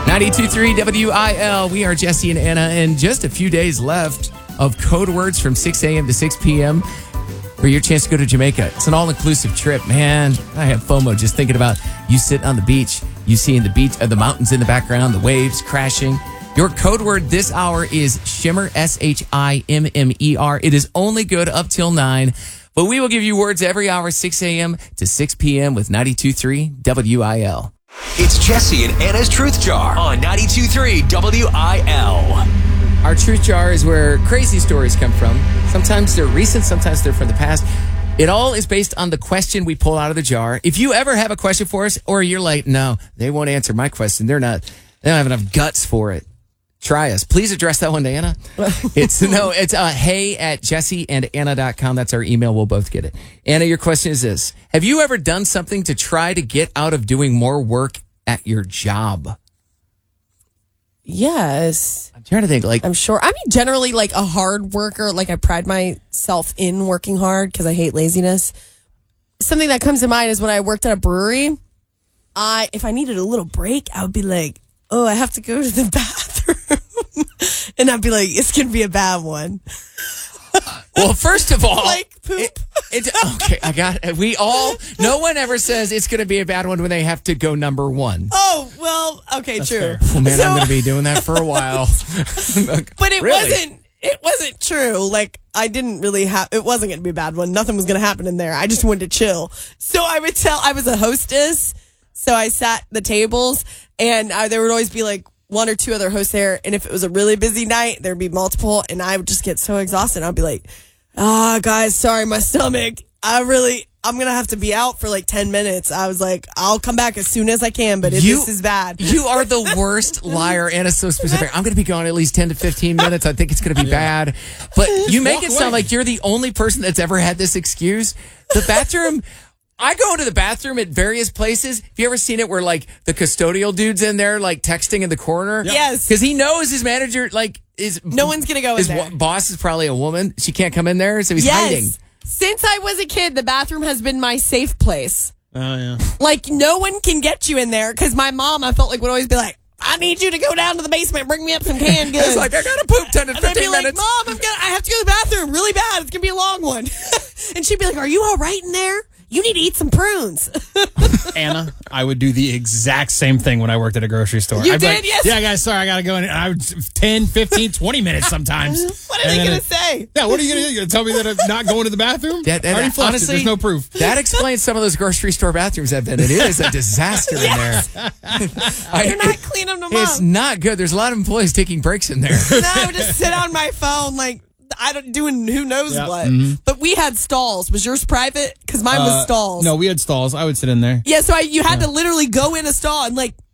92.3 WIL. We are Jesse and Anna, and just a few days left of code words from 6 a.m. to 6 p.m. for your chance to go to Jamaica. It's an all-inclusive trip, man. I have FOMO just thinking about you sitting on the beach, you seeing the mountains in the background, the waves crashing. Your code word this hour is shimmer, SHIMMER. It is only good up till 9, but we will give you words every hour, 6 a.m. to 6 p.m. with 92.3 WIL. It's Jesse and Anna's Truth Jar on 92.3 WIL. Our Truth Jar is where crazy stories come from. Sometimes they're recent, sometimes they're from the past. It all is based on the question we pull out of the jar. If you ever have a question for us, or you're like, no, they won't answer my question. They don't have enough guts for it. Try us. Please address that one to Anna. It's hey@jesseandanna.com. That's our email. We'll both get it. Anna, your question is this. Have you ever done something to try to get out of doing more work at your job? Yes. I'm trying to think. I'm sure. I'm generally like a hard worker. Like I pride myself in working hard because I hate laziness. Something that comes to mind is when I worked at a brewery. If I needed a little break, I would be like, oh, I have to go to the bathroom. And I'd be like, it's going to be a bad one. Well, first of all, like poop. Okay, I got it. No one ever says it's going to be a bad one when they have to go number one. Oh, well, okay, That's true. fair. Well, man, I'm going to be doing that for a while. But it wasn't true. Like, I didn't really it wasn't going to be a bad one. Nothing was going to happen in there. I just wanted to chill. So I was a hostess. So I sat the tables and there would always be like one or two other hosts there. And if it was a really busy night, there'd be multiple. And I would just get so exhausted. I'd be like, guys, sorry, my stomach. I'm going to have to be out for like 10 minutes. I was like, I'll come back as soon as I can, but this is bad. You are the worst liar. Anna's so specific. I'm going to be gone at least 10 to 15 minutes. I think it's going to be bad. But you make it sound like you're the only person that's ever had this excuse. The bathroom... I go into the bathroom at various places. Have you ever seen it where, like, the custodial dude's in there, like, texting in the corner? Yep. Yes. Because he knows his manager, no one's going to go in there. His boss is probably a woman. She can't come in there, so he's hiding. Since I was a kid, the bathroom has been my safe place. Oh, yeah. Like, no one can get you in there. Because my mom, I felt like, would always be like, I need you to go down to the basement and bring me up some canned goods. It's like, I got to poop 10 to 15 minutes. And I'd be like, Mom, I have to go to the bathroom really bad. It's going to be a long one. And she'd be like, are you all right in there? You need to eat some prunes. Anna, I would do the exact same thing when I worked at a grocery store. You I'd be did? like, Yes. Yeah, guys, sorry, I got to go in. I would 10, 15, 20 minutes sometimes. What are they going to say? Yeah, what are you going to do? You're going to tell me that I'm not going to the bathroom? I already flushed honestly, it. There's no proof. That explains some of those grocery store bathrooms I've been in. It is a disaster in there. You're not cleaning them up. It's not good. There's a lot of employees taking breaks in there. No, I would just sit on my phone like, doing who knows what. Mm-hmm. But we had stalls. Was yours private? Because mine was stalls. No, we had stalls. I would sit in there. Yeah, so you had to literally go in a stall and like